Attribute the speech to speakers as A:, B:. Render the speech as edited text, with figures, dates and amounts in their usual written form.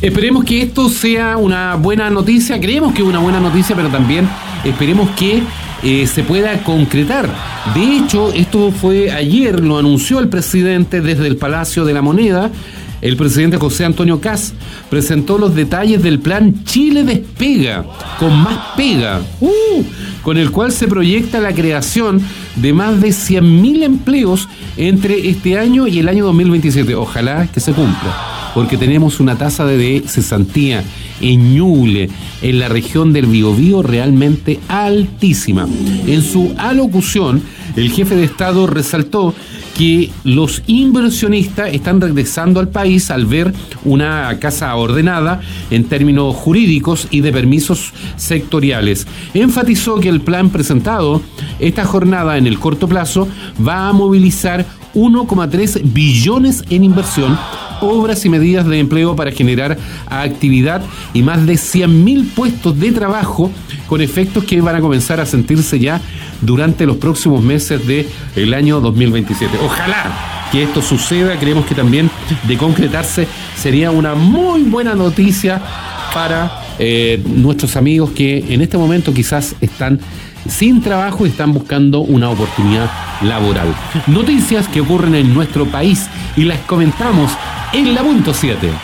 A: Esperemos que esto sea una buena noticia, creemos que es una buena noticia, pero también esperemos que se pueda concretar. De hecho, esto fue ayer, lo anunció el presidente desde el Palacio de la Moneda. El presidente José Antonio Kast presentó los detalles del plan Chile Despega, con más pega, con el cual se proyecta la creación de más de 100.000 empleos entre este año y el año 2027. Ojalá que se cumpla, porque tenemos una tasa de cesantía en Ñuble, en la región del Biobío, realmente altísima. En su alocución, el jefe de Estado resaltó que los inversionistas están regresando al país al ver una casa ordenada en términos jurídicos y de permisos sectoriales. Enfatizó que el plan presentado esta jornada en el corto plazo va a movilizar 1,3 billones en inversión, obras y medidas de empleo para generar actividad y más de 100.000 puestos de trabajo con efectos que van a comenzar a sentirse ya durante los próximos meses del año 2027. Ojalá que esto suceda, creemos que también de concretarse sería una muy buena noticia para nuestros amigos que en este momento quizás están sin trabajo y están buscando una oportunidad laboral. Noticias que ocurren en nuestro país y las comentamos en la punto 7.